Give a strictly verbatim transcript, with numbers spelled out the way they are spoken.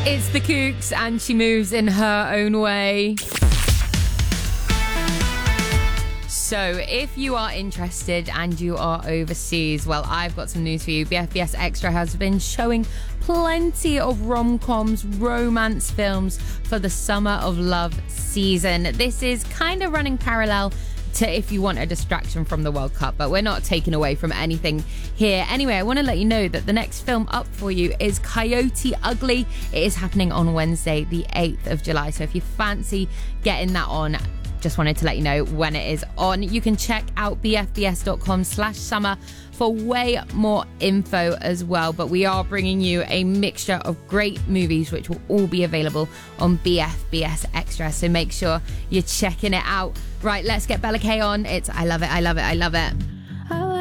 It's the Kooks and she moves in her own way. So if you are interested and you are overseas, well, I've got some news for you. B F B S Extra has been showing plenty of rom-coms, romance films for the Summer of Love season. This is kind of running parallel to if you want a distraction from the World Cup, but we're not taking away from anything here. Anyway, I want to let you know that the next film up for you is Coyote Ugly. It is happening on Wednesday, the eighth of July. So if you fancy getting that on, just wanted to let you know when it is on. You can check out bfbs.com slash summer for way more info as well. But we are bringing you a mixture of great movies, which will all be available on B F B S Extra. So make sure you're checking it out. Right, let's get Bella K on. It's I Love It, I Love It, I Love It.